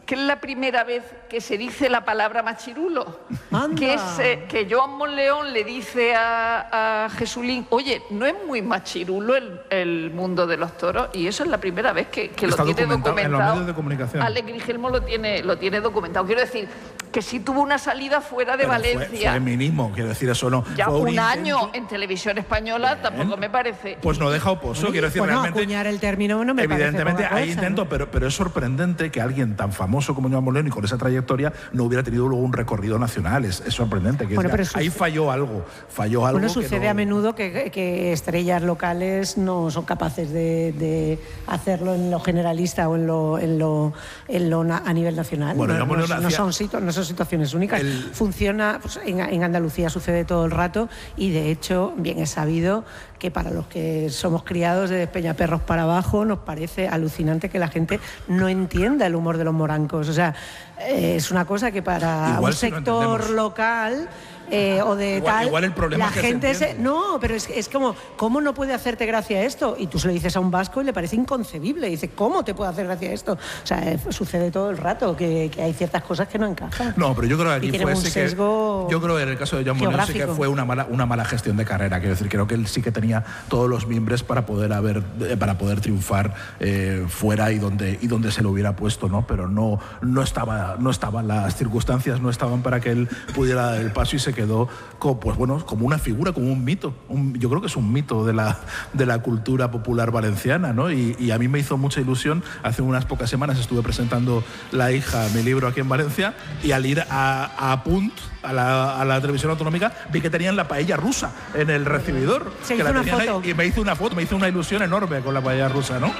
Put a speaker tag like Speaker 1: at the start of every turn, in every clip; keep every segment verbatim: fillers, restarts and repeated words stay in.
Speaker 1: que es la primera vez que se dice la palabra machirulo. Anda. Que es eh, que Joan Monleón le dice a, a Jesulín, oye, ¿no es muy machirulo el, el mundo de los toros? Y eso es la primera vez que, que lo tiene documentado.
Speaker 2: En los medios de comunicación.
Speaker 1: Alex Grigelmo lo tiene, lo tiene documentado. Quiero decir, que sí tuvo una salida fuera de
Speaker 2: Pero
Speaker 1: Valencia.
Speaker 2: Fue, fue mínimo, quiero decir, eso no.
Speaker 1: Ya
Speaker 2: fue
Speaker 1: un,
Speaker 2: un
Speaker 1: año en televisión española. Bien. Tampoco me parece.
Speaker 2: Pues no deja oposo, quiero decir,
Speaker 3: bueno,
Speaker 2: realmente.
Speaker 3: acuñar el término no me
Speaker 2: evidentemente
Speaker 3: parece
Speaker 2: hay intento,
Speaker 3: ¿no?
Speaker 2: pero, pero es sorprendente que alguien tan famoso como Joan Monleón y con esa trayectoria no hubiera tenido luego un recorrido nacional. Es, es sorprendente. Que
Speaker 3: bueno,
Speaker 2: decía, ahí falló algo. Falló algo.
Speaker 3: Bueno, sucede
Speaker 2: que no...
Speaker 3: a menudo que, que estrellas locales no son capaces de, de hacerlo en lo generalista o en lo, en lo, en lo a nivel nacional.
Speaker 2: Bueno,
Speaker 3: no, no,
Speaker 2: hacía...
Speaker 3: no, son situ, no son situaciones únicas. El... Funciona, pues, en, en Andalucía sucede todo el rato y de hecho bien es sabido que para los que somos criados de Peñaperros para abajo nos parece alucinante que la gente no entienda el humor de los morancos. O sea, eh, es una cosa que para
Speaker 2: Igual
Speaker 3: un
Speaker 2: si
Speaker 3: sector local... Eh, o de
Speaker 2: igual,
Speaker 3: tal,
Speaker 2: igual el problema
Speaker 3: la
Speaker 2: es que
Speaker 3: gente
Speaker 2: se
Speaker 3: se, no, pero es, es como, ¿cómo no puede hacerte gracia esto? Y tú se lo dices a un vasco y le parece inconcebible, y dice, ¿cómo te puede hacer gracia esto? O sea, sucede todo el rato que, que hay ciertas cosas que no encajan.
Speaker 2: No, pero yo creo que aquí fue
Speaker 3: un
Speaker 2: sí
Speaker 3: sesgo
Speaker 2: que yo creo que en el caso de Joan Monleón sí que fue una mala una mala gestión de carrera, quiero decir, creo que él sí que tenía todos los mimbres para poder haber para poder triunfar eh, fuera y donde y donde se lo hubiera puesto, ¿no? Pero no no estaba no estaban las circunstancias, no estaban para que él pudiera dar el paso y se quedó con, pues bueno, como una figura, como un mito. Un, yo creo que es un mito de la, de la cultura popular valenciana, ¿no? Y, y a mí me hizo mucha ilusión. Hace unas pocas semanas estuve presentando La hija, mi libro aquí en Valencia, y al ir a, a Punt, a la, a la televisión autonómica, vi que tenían la paella rusa en el recibidor.
Speaker 3: Se
Speaker 2: que
Speaker 3: hizo
Speaker 2: la
Speaker 3: una foto.
Speaker 2: Ahí, y me hizo una foto, me hizo una ilusión enorme con la paella rusa, ¿no?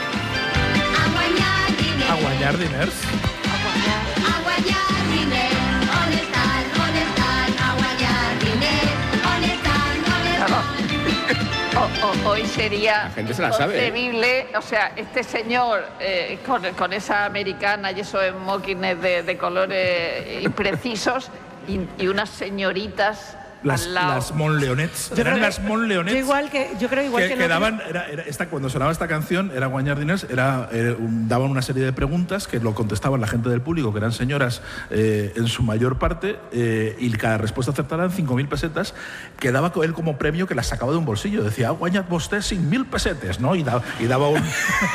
Speaker 2: A guanyar diners.
Speaker 4: A guanyar diners. On estan, on estan, a guanyar diners. On estan, on estan.
Speaker 1: O, o, hoy sería concebible,
Speaker 5: ¿eh?
Speaker 1: O sea, este señor eh, con, con esa americana y esos smokings de, de colores imprecisos y, y unas señoritas
Speaker 2: Las, las Monleonets, eran las Monleonets.
Speaker 3: Yo igual que yo creo igual que,
Speaker 2: que,
Speaker 3: que
Speaker 2: que daban, era, era esta, cuando sonaba esta canción, era Guanyar Diners, era, era un, daban una serie de preguntas que lo contestaban la gente del público, que eran señoras eh, en su mayor parte, eh, y cada respuesta acertada eran cinco mil pesetas, que daba él como premio, que las sacaba de un bolsillo. Decía, guanyat vostè cinc mil pesetes, ¿no? Y, da, y daba un,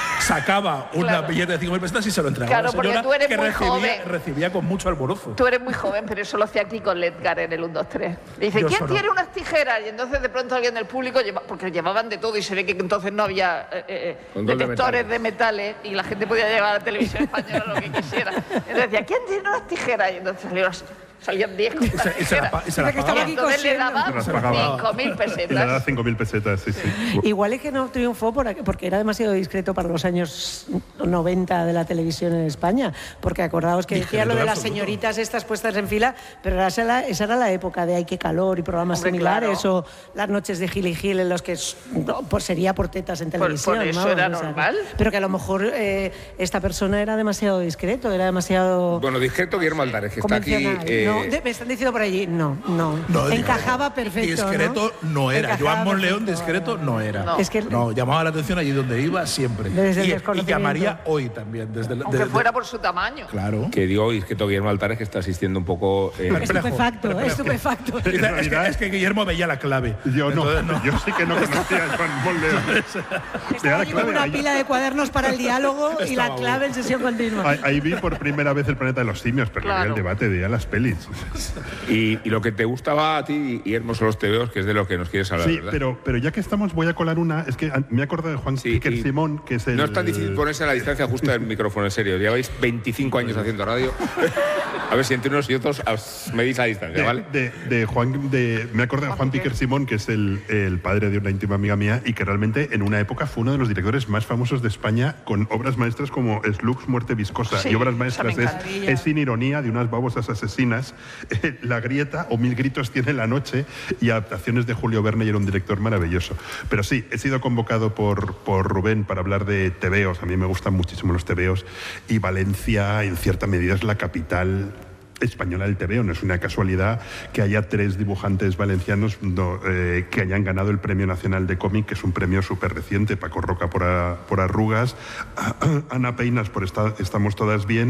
Speaker 2: sacaba una claro. billete de cinco mil pesetas y se lo entregaba
Speaker 1: claro,
Speaker 2: a la señora,
Speaker 1: tú eres
Speaker 2: que
Speaker 1: muy
Speaker 2: recibía,
Speaker 1: joven.
Speaker 2: recibía con mucho alborozo.
Speaker 1: Tú eres muy joven, pero eso lo hacía aquí con Ledgar en el uno dos tres. Dice,
Speaker 2: Yo
Speaker 1: ¿quién
Speaker 2: solo.
Speaker 1: tiene unas tijeras? Y entonces de pronto alguien del público, lleva, porque llevaban de todo y se ve que entonces no había eh, eh, detectores de metales. de metales y la gente podía llevar a la televisión española lo que quisiera. Entonces decía, ¿quién tiene unas tijeras? Y entonces salieron, salían diez con las tijeras.
Speaker 2: Y se las
Speaker 1: pagaba. Y entonces le daban cinco mil pesetas.
Speaker 5: Y le daban cinco mil pesetas, sí, sí.
Speaker 3: Igual es que no triunfó porque era demasiado discreto para los años noventa de la televisión en España. Porque acordaos que decía lo de las señoritas estas puestas en fila, pero esa era, esa era la época de Ay, qué calor y programas Hombre, similares, claro. o las noches de Gil y Gil en los que no, pues sería por tetas en televisión.
Speaker 1: Por, por eso
Speaker 3: ¿no?
Speaker 1: era
Speaker 3: o sea,
Speaker 1: normal.
Speaker 3: Pero que a lo mejor eh, esta persona era demasiado discreto, era demasiado...
Speaker 6: Bueno, discreto Guillermo Altares, que está aquí...
Speaker 3: Eh... No, de, me están diciendo por allí, no, no.
Speaker 2: no
Speaker 3: Encajaba perfecto,
Speaker 2: Discreto no, no era.
Speaker 3: Encajaba
Speaker 2: Joan Monleón
Speaker 3: perfecto.
Speaker 2: discreto no era.
Speaker 3: No. Es que
Speaker 2: no, llamaba la atención allí donde iba siempre. Y, y llamaría hoy también. Desde el,
Speaker 1: Aunque
Speaker 2: desde,
Speaker 1: fuera por su tamaño.
Speaker 2: Claro.
Speaker 6: Que digo discreto Guillermo Altares, que está asistiendo un poco... Eh,
Speaker 3: estupefacto, perplejo. estupefacto.
Speaker 2: Es que, es que Guillermo veía la clave.
Speaker 5: Yo no,
Speaker 2: Entonces, no.
Speaker 5: yo sí que no conocía a Joan Monleón.
Speaker 3: Estaba allí con una pila de cuadernos para el diálogo y la clave en sesión continua.
Speaker 5: Ahí, ahí vi por primera vez El planeta de los simios, pero claro. no vi el debate, veía las pelis.
Speaker 6: Y, y lo que te gustaba a ti, Guillermo, son los tebeos, que es de lo que nos quieres hablar,
Speaker 5: sí,
Speaker 6: ¿verdad?
Speaker 5: pero, pero ya que estamos, voy a colar una. Es que me he acordado de Juan sí, Piquer Simón, que es el...
Speaker 6: No es tan difícil ponerse a la distancia justa del micrófono, en serio. Lleváis veinticinco años haciendo radio. A ver si entre unos y otros medís la distancia,
Speaker 5: de,
Speaker 6: ¿vale?
Speaker 5: De, de Juan, de, me acuerdo de Juan Piquer Simón, que es el, el padre de una íntima amiga mía y que realmente en una época fue uno de los directores más famosos de España, con obras maestras como Slux, Muerte Viscosa, sí, y obras maestras es, es Sin ironía, de unas babosas asesinas, eh, La grieta o Mil gritos tiene la noche, y adaptaciones de Julio Verne, y era un director maravilloso. Pero sí, he sido convocado por, por Rubén para hablar de tebeos. A mí me gustan muchísimo los tebeos, y Valencia en cierta medida es la capital española del tebeo. No es una casualidad que haya tres dibujantes valencianos no, eh, que hayan ganado el Premio Nacional de Cómic, que es un premio súper reciente. Paco Roca por, a, por Arrugas, Ana Peinas por esta, Estamos todas bien,